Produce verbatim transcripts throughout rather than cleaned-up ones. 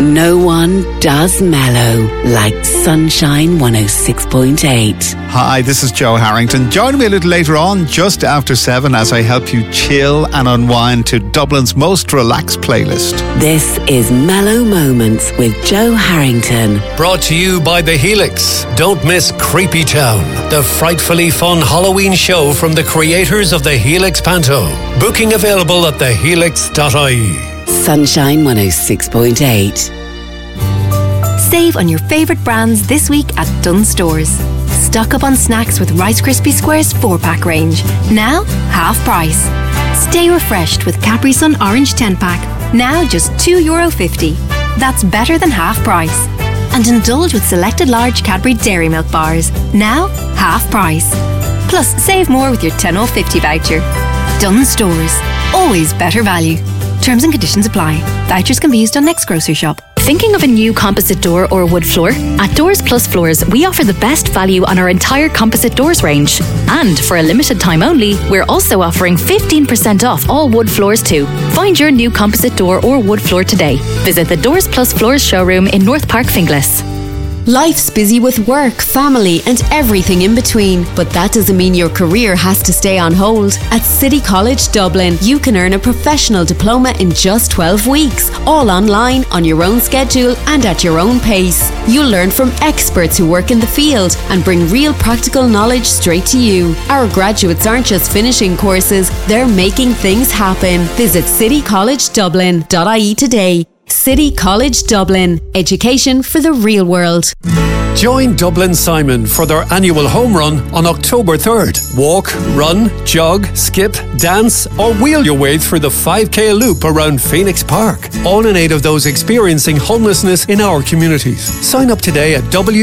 No one does mellow like Sunshine one oh six point eight. Hi, this is Joe Harrington. Join me a little later on, just after seven, as I help you chill and unwind to Dublin's most relaxed playlist. This is Mellow Moments with Joe Harrington. Brought to you by The Helix. Don't miss Creepy Town, the frightfully fun Halloween show from the creators of The Helix Panto. Booking available at the helix dot I E. Sunshine one oh six point eight. Save on your favourite brands this week at Dunnes Stores. Stock up on snacks with Rice Krispie Squares four pack range. Now, half price. Stay refreshed with Capri Sun Orange ten pack. Now just two euro fifty. That's better than half price. And indulge with selected large Cadbury Dairy Milk bars. Now, half price. Plus, save more with your ten off fifty voucher. Dunnes Stores. Always better value. Terms and conditions apply. Vouchers can be used on next grocery shop. Thinking of a new composite door or wood floor? At Doors Plus Floors, we offer the best value on our entire composite doors range. And for a limited time only, we're also offering fifteen percent off all wood floors too. Find your new composite door or wood floor today. Visit the Doors Plus Floors showroom in North Park, Finglas. Life's busy with work, family and everything in between, but that doesn't mean your career has to stay on hold. At City College Dublin, you can earn a professional diploma in just twelve weeks, all online, on your own schedule and at your own pace. You'll learn from experts who work in the field and bring real practical knowledge straight to you. Our graduates aren't just finishing courses, they're making things happen. Visit city college dublin dot I E today. City College Dublin. Education for the real world. Join Dublin Simon for their annual home run on October third. Walk, run, jog, skip, dance or wheel your way through the five K loop around Phoenix Park. All in aid of those experiencing homelessness in our communities. Sign up today at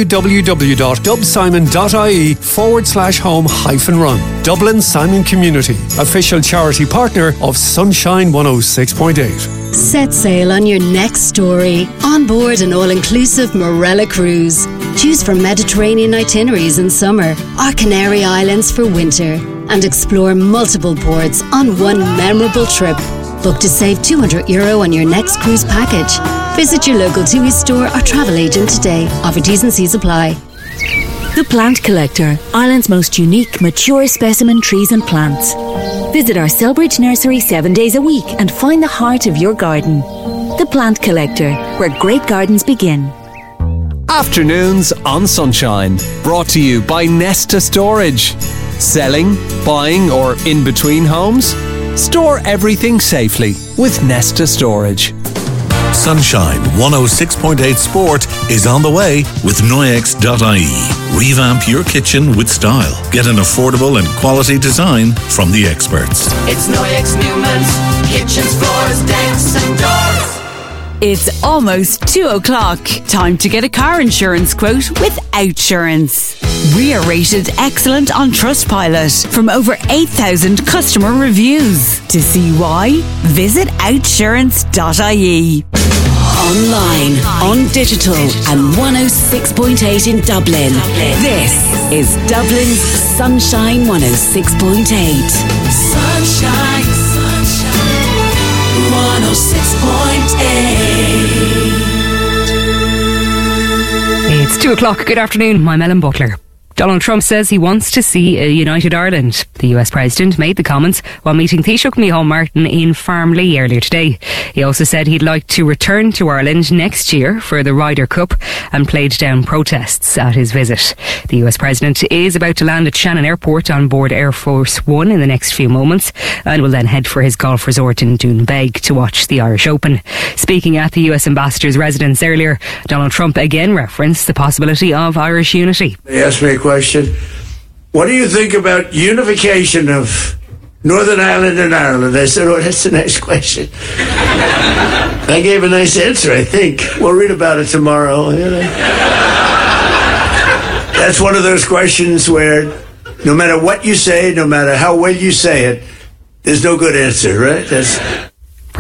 www.dubsimon.ie forward slash home hyphen run. Dublin Simon Community, official charity partner of Sunshine one oh six point eight. Set sail on your next story on board an all-inclusive Morella cruise. Choose from Mediterranean itineraries in summer or Canary Islands for winter and explore multiple ports on one memorable trip. Book to save two hundred euro on your next cruise package. Visit your local TUI store or travel agent today. Offer T's and C's apply. The Plant Collector, Ireland's most unique, mature specimen trees and plants. Visit our Selbridge nursery seven days a week and find the heart of your garden. The Plant Collector, where great gardens begin. Afternoons on Sunshine, brought to you by Nesta Storage. Selling, buying or in between homes? Store everything safely with Nesta Storage. Sunshine one oh six point eight Sport is on the way with Noyex dot I E. Revamp your kitchen with style. Get an affordable and quality design from the experts. It's Noyex Newman's kitchens, floors, decks and doors. It's almost two o'clock. Time to get a car insurance quote with Outsurance. We are rated excellent on Trustpilot from over eight thousand customer reviews. To see why, visit outsurance dot I E. Online, on digital and one oh six point eight in Dublin. This is Dublin's Sunshine one oh six point eight. Sunshine, sunshine, one oh six point eight. It's two o'clock. Good afternoon. I'm Ellen Butler. Donald Trump says he wants to see a united Ireland. The U S President made the comments while meeting Taoiseach Micheál Martin in Farmley earlier today. He also said he'd like to return to Ireland next year for the Ryder Cup and played down protests at his visit. The U S President is about to land at Shannon Airport on board Air Force One in the next few moments and will then head for his golf resort in Doonbeg to watch the Irish Open. Speaking at the U S Ambassador's residence earlier, Donald Trump again referenced the possibility of Irish unity. They asked me a question. What do you think about unification of Northern Ireland and Ireland? I said, oh, that's the next question. I gave a nice answer, I think. We'll read about it tomorrow. You know? That's one of those questions where no matter what you say, no matter how well you say it, there's no good answer, right? That's...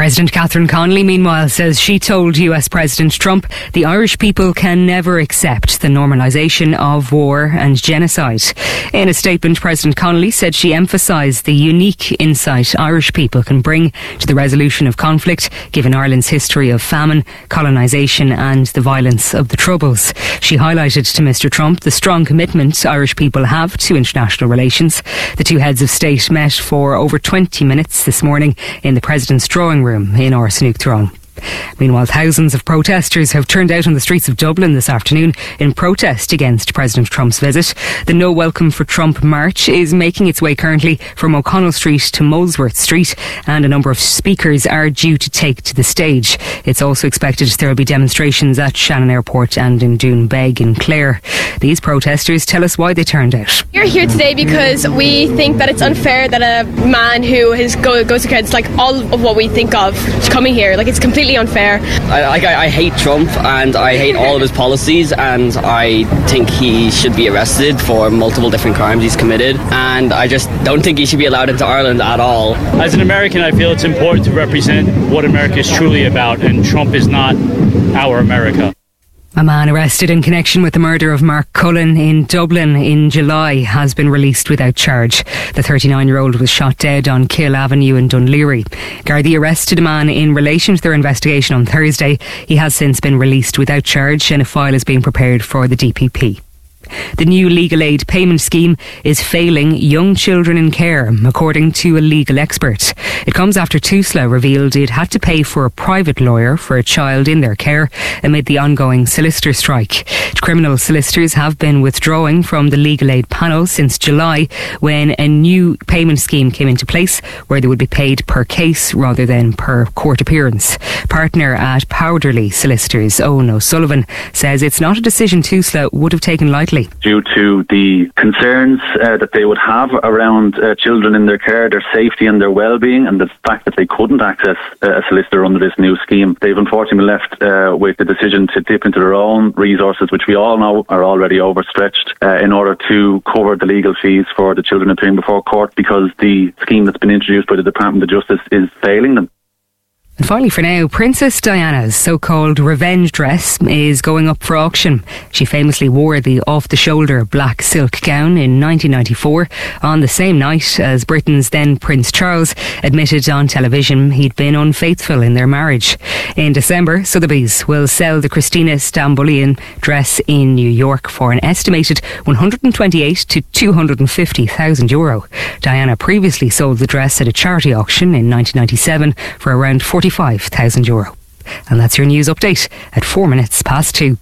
President Catherine Connolly, meanwhile, says she told U S President Trump the Irish people can never accept the normalisation of war and genocide. In a statement, President Connolly said she emphasised the unique insight Irish people can bring to the resolution of conflict, given Ireland's history of famine, colonisation and the violence of the Troubles. She highlighted to Mr Trump the strong commitment Irish people have to international relations. The two heads of state met for over twenty minutes this morning in the President's drawing room in Arsenook Throne. Meanwhile, thousands of protesters have turned out on the streets of Dublin this afternoon in protest against President Trump's visit. The No Welcome for Trump march is making its way currently from O'Connell Street to Molesworth Street, and a number of speakers are due to take to the stage. It's also expected there will be demonstrations at Shannon Airport and in Doonbeg in Clare. These protesters tell us why they turned out. We're here today because we think that it's unfair that a man who is go, goes against like all of what we think of is coming here. Like, it's completely unfair. I, I, I hate Trump and I hate all of his policies, and I think he should be arrested for multiple different crimes he's committed, and I just don't think he should be allowed into Ireland at all. As an American, I feel it's important to represent what America is truly about, and Trump is not our America. A man arrested in connection with the murder of Mark Cullen in Dublin in July has been released without charge. The thirty-nine-year-old was shot dead on Kill Avenue in Dunleary. Gardaí arrested a man in relation to their investigation on Thursday. He has since been released without charge, and a file is being prepared for the D P P. The new legal aid payment scheme is failing young children in care, according to a legal expert. It comes after Tusla revealed it had to pay for a private lawyer for a child in their care amid the ongoing solicitor strike. Criminal solicitors have been withdrawing from the legal aid panel since July, when a new payment scheme came into place where they would be paid per case rather than per court appearance. Partner at Powderly Solicitors, Owen O'Sullivan, says it's not a decision Tusla would have taken lightly. Due to the concerns uh, that they would have around uh, children in their care, their safety and their well-being, and the fact that they couldn't access uh, a solicitor under this new scheme, they've unfortunately left uh, with the decision to dip into their own resources, which we all know are already overstretched, uh, in order to cover the legal fees for the children appearing before court, because the scheme that's been introduced by the Department of Justice is failing them. And finally, for now, Princess Diana's so-called revenge dress is going up for auction. She famously wore the off-the-shoulder black silk gown in nineteen ninety-four, on the same night as Britain's then Prince Charles admitted on television he'd been unfaithful in their marriage. In December, Sotheby's will sell the Christina Stambolian dress in New York for an estimated one hundred twenty-eight to two hundred fifty thousand euro. Diana previously sold the dress at a charity auction in nineteen ninety-seven for around forty-five thousand euro. And that's your news update at four minutes past two.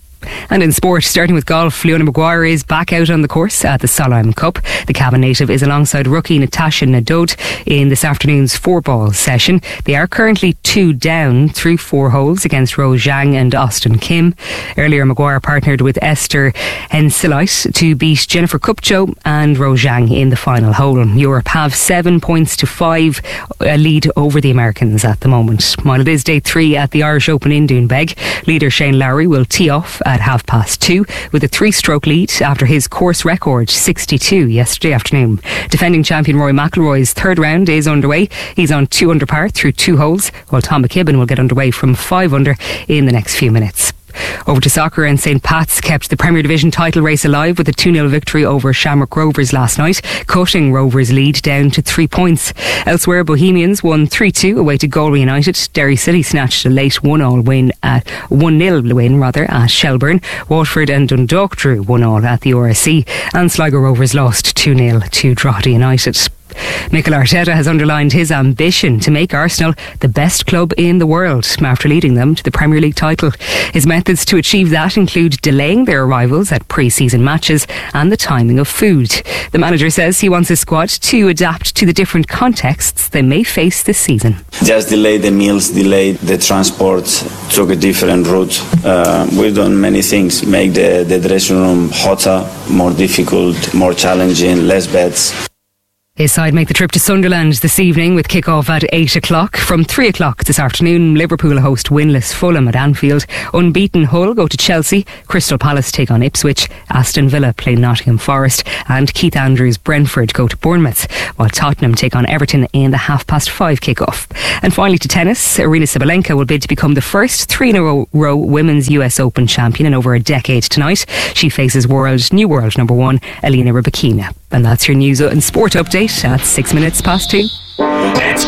And in sport, starting with golf, Leona Maguire is back out on the course at the Solheim Cup. The Cavan native is alongside rookie Natasha Nadod in this afternoon's four-ball session. They are currently two down through four holes against Rose Zhang and Austin Kim. Earlier, Maguire partnered with Esther Henselite to beat Jennifer Kupcho and Rose Zhang in the final hole. Europe have seven points to five a lead over the Americans at the moment. While it is day three at the Irish Open in Doonbeg, leader Shane Lowry will tee off at half past two with a three-stroke lead after his course record sixty-two yesterday afternoon. Defending champion Rory McIlroy's third round is underway. He's on two under par through two holes, while Tom McKibben will get underway from five under in the next few minutes. Over to soccer, and Saint Pat's kept the Premier Division title race alive with a two nil victory over Shamrock Rovers last night, cutting Rovers' lead down to three points. Elsewhere, Bohemians won three two away to Galway United. Derry City snatched a late one all win at one nil win rather at Shelburne. Waterford and Dundalk drew one all at the R S C, and Sligo Rovers lost two nil to Drogheda United. Mikel Arteta has underlined his ambition to make Arsenal the best club in the world after leading them to the Premier League title. His methods to achieve that include delaying their arrivals at pre-season matches and the timing of food. The manager says he wants his squad to adapt to the different contexts they may face this season. Just delay the meals, delay the transport, took a different route. Uh, we've done many things, make the, the dressing room hotter, more difficult, more challenging, less beds. His side make the trip to Sunderland this evening with kick-off at eight o'clock. From three o'clock this afternoon, Liverpool host winless Fulham at Anfield. Unbeaten Hull go to Chelsea. Crystal Palace take on Ipswich. Aston Villa play Nottingham Forest. And Keith Andrews Brentford go to Bournemouth, while Tottenham take on Everton in the half-past five kick-off. And finally to tennis, Arina Sabalenka will bid to become the first three-in-a-row women's U S Open champion in over a decade tonight. She faces world, new world number one, Elena Rybakina. And that's your news and sport update at six minutes past two. It's